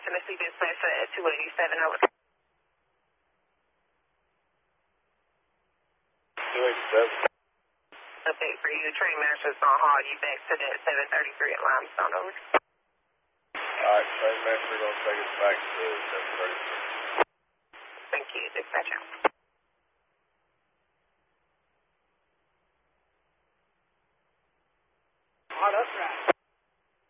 Tennessee dispatch at 287 over. 287. Update for you. Train master's gonna haul you back to that 733 at Limestone over. Alright, train master gonna take us back to 733. Thank you, dispatch out.